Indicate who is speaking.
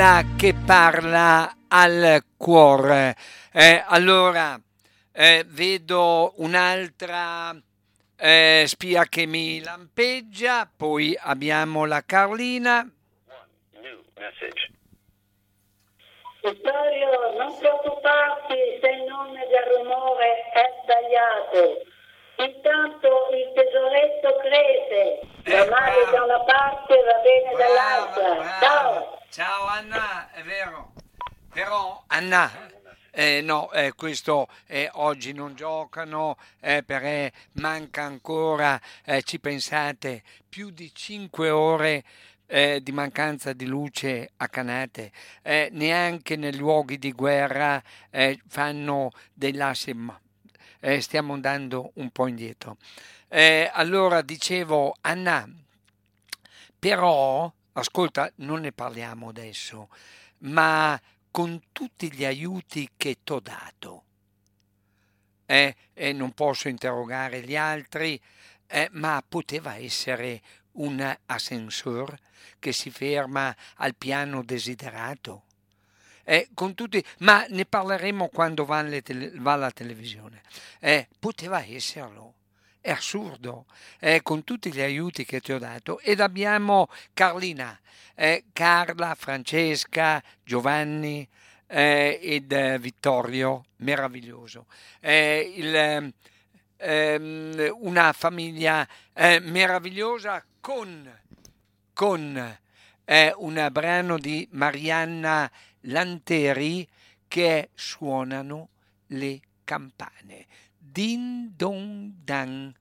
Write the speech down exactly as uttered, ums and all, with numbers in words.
Speaker 1: che parla al cuore. Eh, allora, eh, vedo un'altra eh, spia che mi lampeggia, poi abbiamo la Carlina.
Speaker 2: Vittorio, non preoccuparti se il nome del rumore è sbagliato. Intanto il tesoretto cresce, va
Speaker 1: Eh,
Speaker 2: male
Speaker 1: bravo.
Speaker 2: da una parte e va bene
Speaker 1: Brava,
Speaker 2: dall'altra.
Speaker 1: brava.
Speaker 2: Ciao!
Speaker 1: Ciao Anna, è vero. Però Anna, eh, no, eh, questo eh, oggi non giocano eh, perché manca ancora, eh, ci pensate, più di cinque ore eh, di mancanza di luce a Canate. Eh, neanche nei luoghi di guerra eh, fanno dei lassi, ma eh, stiamo andando un po' indietro. Eh, allora dicevo, Anna, però, ascolta, non ne parliamo adesso, ma con tutti gli aiuti che t'ho dato, eh, e non posso interrogare gli altri, eh, ma poteva essere un ascensore che si ferma al piano desiderato. Eh, con tutti, ma ne parleremo quando va, alle tele- va alla televisione. Eh, poteva esserlo. È assurdo, eh, con tutti gli aiuti che ti ho dato. Ed abbiamo Carlina, eh, Carla, Francesca, Giovanni eh, ed eh, Vittorio, meraviglioso. Eh, il, ehm, ehm, una famiglia eh, meravigliosa con, con eh, un brano di Marianna Lanteri che suonano le campane. Din don dan.